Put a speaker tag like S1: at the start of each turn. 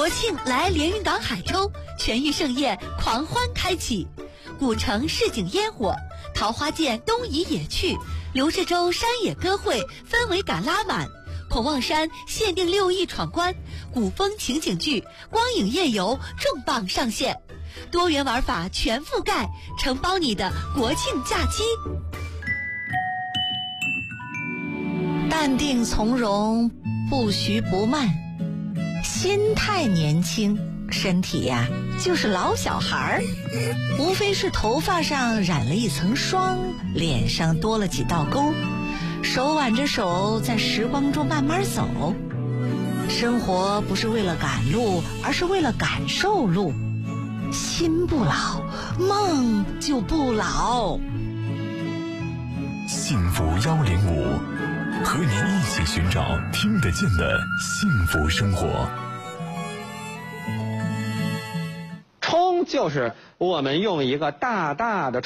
S1: 国庆来连云港海州，全域盛宴狂欢开启，古城市井烟火，桃花涧东移野趣，刘氏洲山野歌会氛围感拉满，孔望山限定6亿闯关，古风情景剧、光影夜游重磅上线，多元玩法全覆盖，承包你的国庆假期。
S2: 淡定从容，不徐不慢，心态年轻，身体呀就是老小孩儿，无非是头发上染了一层霜，脸上多了几道沟，手挽着手在时光中慢慢走。生活不是为了赶路，而是为了感受路。心不老，梦就不老。
S3: 幸福105，和您一起寻找听得见的幸福生活。
S4: 冲就是我们用一个大大的